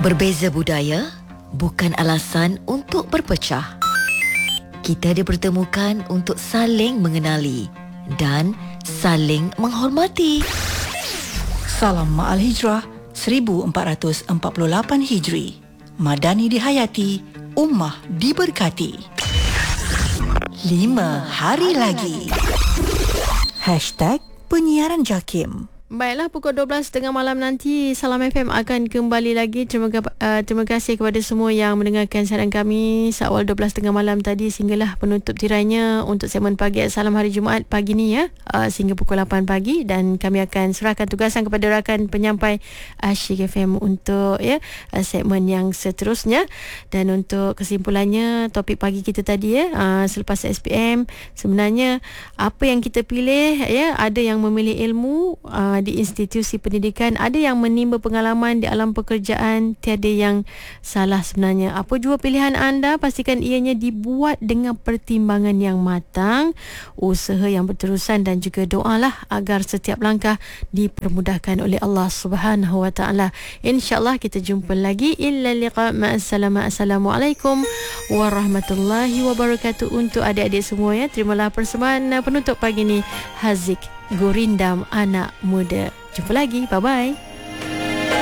Berbeza budaya bukan alasan untuk berpecah. Kita dipertemukan untuk saling mengenali dan saling menghormati. Salam Ma'al Hijrah 1448 Hijri. Madani dihayati, ummah diberkati. 5 hari lagi. #penyiaran JAKIM. Baiklah, pukul 12.30 malam nanti Salam FM akan kembali lagi. Terima kasih kepada semua yang mendengarkan siaran kami seawal 12.30 malam tadi sehinggalah penutup tirainya untuk segmen pagi Salam Hari Jumaat pagi ni ya, sehingga pukul 8 pagi, dan kami akan serahkan tugasan kepada rakan penyampai Asyik FM untuk segmen yang seterusnya. Dan untuk kesimpulannya, topik pagi kita tadi selepas SPM, sebenarnya apa yang kita pilih ada yang memilih ilmu di institusi pendidikan, ada yang menimba pengalaman di alam pekerjaan, tiada yang salah sebenarnya. Apa jua pilihan anda, pastikan ianya dibuat dengan pertimbangan yang matang, usaha yang berterusan dan juga doalah agar setiap langkah dipermudahkan oleh Allah Subhanahu Wa Taala. InsyaAllah kita jumpa lagi. Illa liqa ma'assalam. Assalamualaikum warahmatullahi wabarakatuh. Untuk adik-adik semua terimalah persembahan penutup pagi ni, Haziq Gurindam Anak Muda. Jumpa lagi. Bye-bye.